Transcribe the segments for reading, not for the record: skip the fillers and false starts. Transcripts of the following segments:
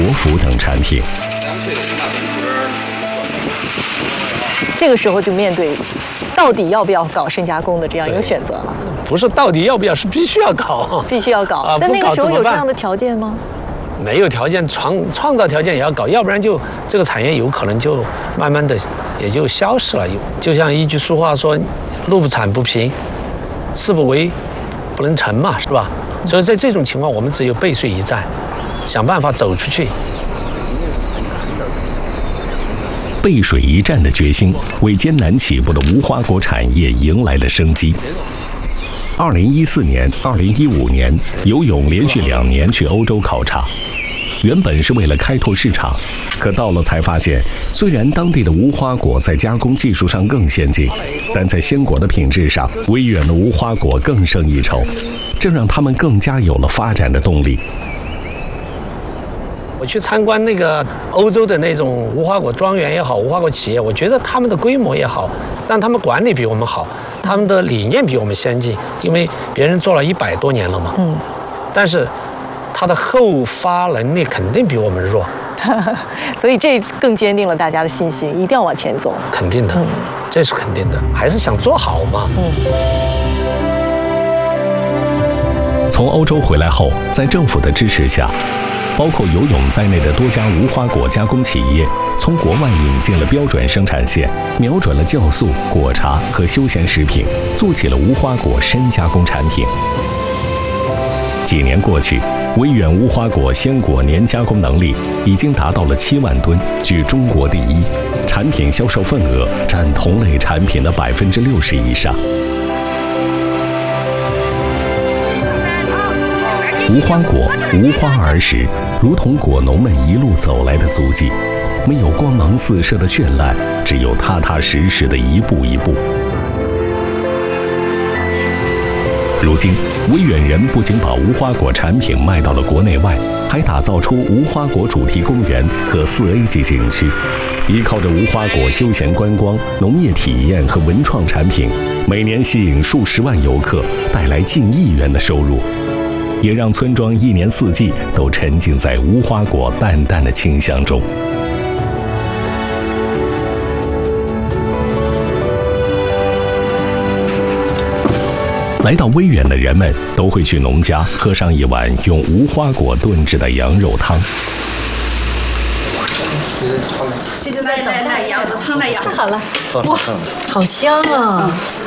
国服等产品。 这个时候就面对到底要不要搞深加工的这样一个选择了。 不是到底要不要，是必须要搞， 必须要搞。但那个时候有这样的条件吗？ 没有条件，创造条件也要搞，要不然就这个产业有可能就慢慢的也就消失了。就像一句俗话说，路不铲不平，事不为不能成嘛，是吧？所以在这种情况，我们只有背水一战，想办法走出去。 背水一战的决心，为艰难起步的无花果产业迎来了生机。2014年、2015年，游泳连续2年去欧洲考察，原本是为了开拓市场，可到了才发现，虽然当地的无花果在加工技术上更先进，但在鲜果的品质上，威远的无花果更胜一筹，这让他们更加有了发展的动力。 我去参观那个欧洲的那种无花果庄园也好，无花果企业，我觉得他们的规模也好，但他们管理比我们好，他们的理念比我们先进，因为别人做了100多年了嘛。但是他的后发能力肯定比我们弱， 所以这更坚定了大家的信心，一定要往前走。 肯定的，这是肯定的，还是想做好嘛。 从欧洲回来后，在政府的支持下，包括游泳在内的多家无花果加工企业从国外引进了标准生产线，瞄准了酵素、果茶和休闲食品，做起了无花果深加工产品。几年过去，威远无花果鲜果年加工能力已经达到了7万吨，居中国第一，产品销售份额占同类产品的60%以上。无花果无花而实，如同果农们一路走来的足迹，没有光芒四射的绚烂，只有踏踏实实的一步一步。如今，威远人不仅把无花果产品卖到了国内外，还打造出无花果主题公园和4A 级景区，依靠着无花果休闲观光、农业体验和文创产品，每年吸引数十万游客，带来近1亿元的收入。也让村庄1年4季都沉浸在无花果淡淡的清香中。来到威远的人们都会去农家喝上一碗用无花果炖制的羊肉汤。 这就在等待羊肉汤了呀！ 太好了， 哇，好香啊！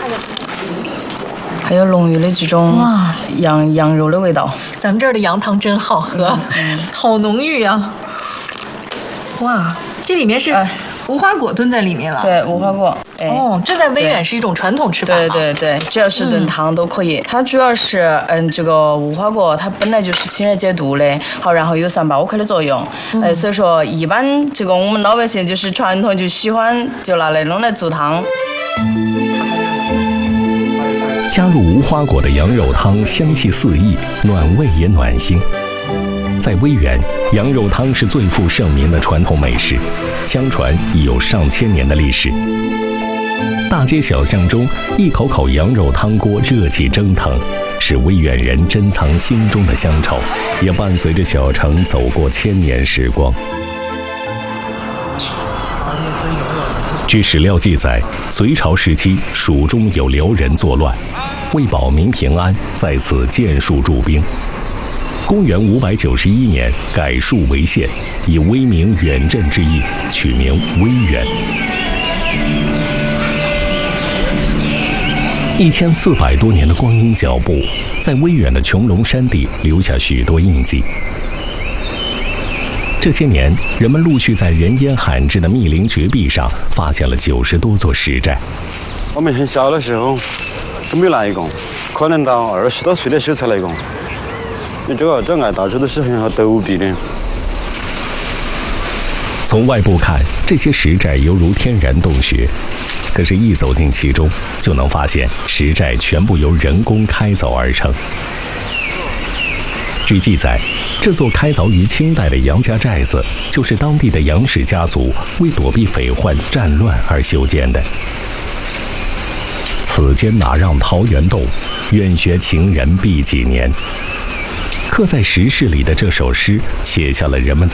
还有浓郁的这种羊肉的味道。 咱们这儿的羊汤真好喝，好浓郁啊！哇，这里面是无花果炖在里面了。 对，无花果。 哦，这在威远是一种传统吃法。 对对对，只要是炖汤都可以。它主要是这个无花果它本来就是清热解毒的，好，然后有3八5克的作用。所以说一般这个我们老百姓就是传统就喜欢就拿来弄来做汤。 加入无花果的羊肉汤，香气四溢，暖胃也暖心。在威远，羊肉汤是最负盛名的传统美食，相传已有上千年的历史。大街小巷中，一口口羊肉汤锅热气蒸腾，是威远人珍藏心中的乡愁，也伴随着小城走过千年时光。据史料记载，隋朝时期，蜀中有辽人作乱，为保民平安，在此建树驻兵。公元591年，改树为县，以威名远镇之意，取名威远。1400多年的光阴脚步，在威远的穹窿山地留下许多印记。这些年，人们陆续在人烟罕至的密林绝壁上发现了90多座石寨。 我们很小的时候都没来过，可能到20多岁的时候才来过。这个障碍到处都是很好陡壁的。 从外部看，这些石寨犹如天然洞穴，可是，一走进其中，就能发现石寨全部由人工开凿而成。据记载，这座开凿于清代的杨家寨子，就是当地的杨氏家族为躲避匪患战乱而修建的。此间哪让桃源洞，愿学情人必几年。刻在石室里的这首诗，写下了人们在